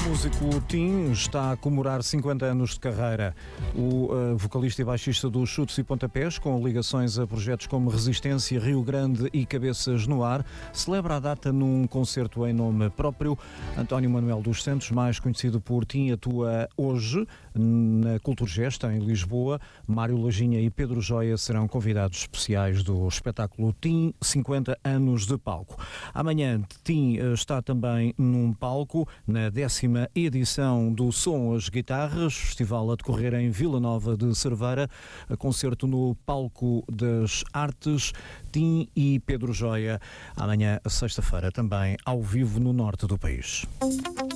músico Tim está a comemorar 50 anos de carreira. O vocalista e baixista dos Chutes e Pontapés, com ligações a projetos como Resistência, Rio Grande e Cabeças no Ar, celebra a data num concerto em nome próprio. António Manuel dos Santos, mais conhecido por Tim, atua hoje na Culturgest, em Lisboa. Mário Lajinha e Pedro Joia serão convidados especiais do espetáculo Tim, 50 anos de palco. Amanhã, Tim está também num palco, na 10ª edição do Som às Guitarras, festival a decorrer em Vila Nova de Cerveira, concerto no Palco das Artes, Tim e Pedro Joia. Amanhã, sexta-feira, também ao vivo no norte do país.